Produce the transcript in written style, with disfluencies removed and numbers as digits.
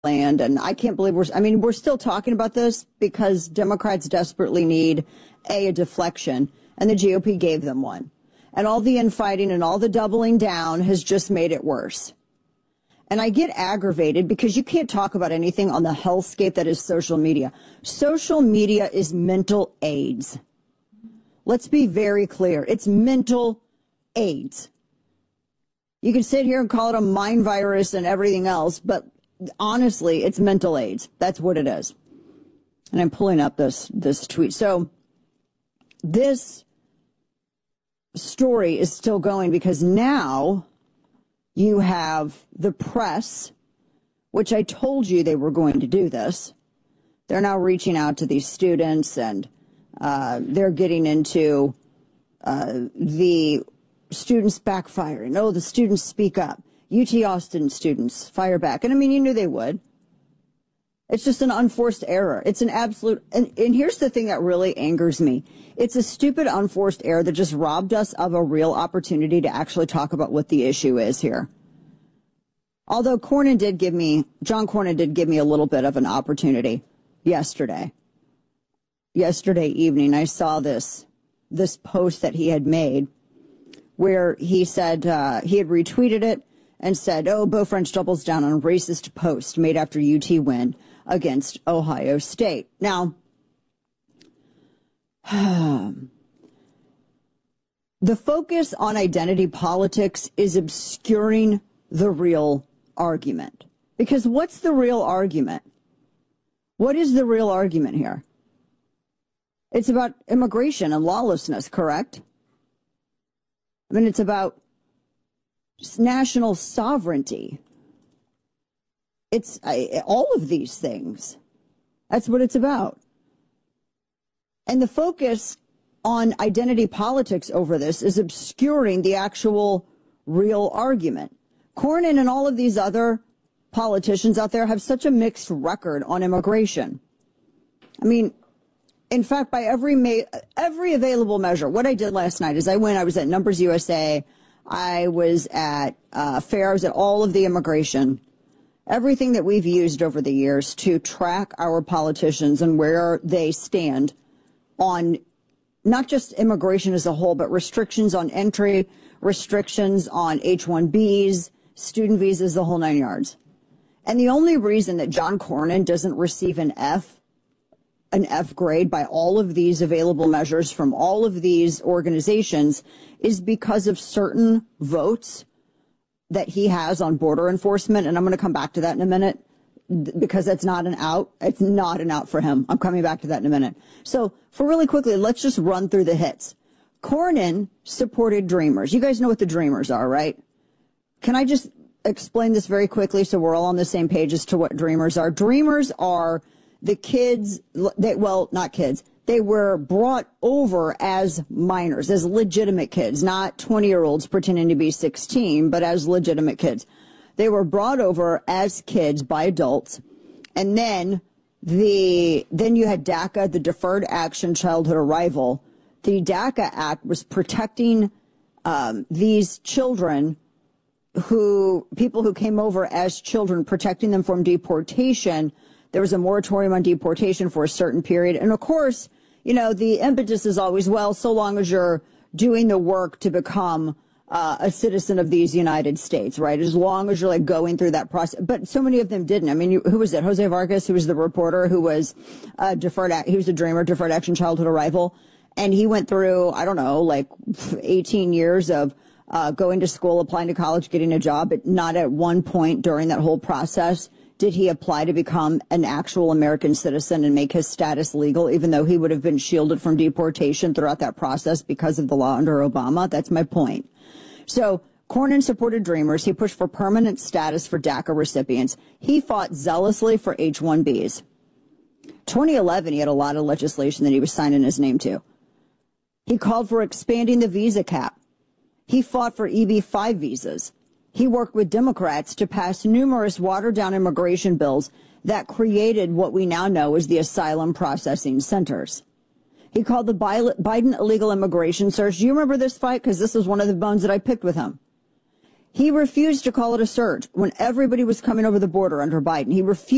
land. And I can't believe we're still talking about this because Democrats desperately need a deflection, and the GOP gave them one. And all the infighting and all the doubling down has just made it worse. And I get aggravated because you can't talk about anything on the hellscape that is social media. Social media is mental AIDS. Let's be very clear. It's mental AIDS. You can sit here and call it a mind virus and everything else, but honestly, it's mental AIDS. That's what it is. And I'm pulling up this tweet. So this story is still going because now you have the press, which I told you they were going to do this. They're now reaching out to these students, and they're getting into the students backfiring. Oh, the students speak up. UT Austin students fire back. And I mean, you knew they would. It's just an unforced error. It's an absolute, and here's the thing that really angers me. It's a stupid, unforced error that just robbed us of a real opportunity to actually talk about what the issue is here. Although John Cornyn did give me a little bit of an opportunity yesterday. Yesterday evening, I saw this post that he had made where he said, he had retweeted it and said, oh, Beau French doubles down on a racist post made after UT win against Ohio State. Now, the focus on identity politics is obscuring the real argument. Because what's the real argument? What is the real argument here? It's about immigration and lawlessness, correct? I mean, it's about national sovereignty. It's all of these things. That's what it's about. And the focus on identity politics over this is obscuring the actual real argument. Cornyn and all of these other politicians out there have such a mixed record on immigration. I mean, in fact, by every available measure, what I did last night is I was at Numbers USA, I was at FAIR, I was at all of the immigration, everything that we've used over the years to track our politicians and where they stand on not just immigration as a whole, but restrictions on entry, restrictions on H-1Bs, student visas, the whole nine yards. And the only reason that John Cornyn doesn't receive an F grade by all of these available measures from all of these organizations is because of certain votes that he has on border enforcement. And I'm going to come back to that in a minute because that's not an out. It's not an out for him. I'm coming back to that in a minute. So for really quickly, let's just run through the hits. Cornyn supported Dreamers. You guys know what the Dreamers are, right? Can I just explain this very quickly so we're all on the same page as to what Dreamers are? Dreamers are the kids, not kids. They were brought over as minors, as legitimate kids, not 20-year-olds pretending to be 16, but as legitimate kids. They were brought over as kids by adults. And then you had DACA, the Deferred Action Childhood Arrival. The DACA Act was protecting these children people who came over as children, protecting them from deportation. There was a moratorium on deportation for a certain period. And of course, you know, the impetus is always, well, so long as you're doing the work to become a citizen of these United States, right? As long as you're like going through that process. But so many of them didn't. I mean, who was it? Jose Vargas, who was the reporter, who was he was a Dreamer, Deferred Action Childhood Arrival. And he went through, I don't know, like 18 years of going to school, applying to college, getting a job, but not at one point during that whole process did he apply to become an actual American citizen and make his status legal, even though he would have been shielded from deportation throughout that process because of the law under Obama. That's my point. So Cornyn supported Dreamers. He pushed for permanent status for DACA recipients. He fought zealously for H-1Bs. 2011, he had a lot of legislation that he was signing his name to. He called for expanding the visa cap. He fought for EB-5 visas. He worked with Democrats to pass numerous watered-down immigration bills that created what we now know as the asylum processing centers. He called the Biden illegal immigration surge. Do you remember this fight? Because this was one of the bones that I picked with him. He refused to call it a surge when everybody was coming over the border under Biden. He refused.